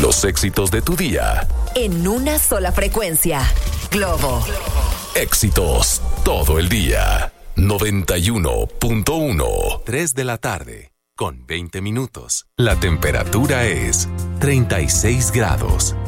Los éxitos de tu día. En una sola frecuencia. Globo. Éxitos todo el día. 91.1. 3 de la tarde, con 20 minutos. La temperatura es 36 grados.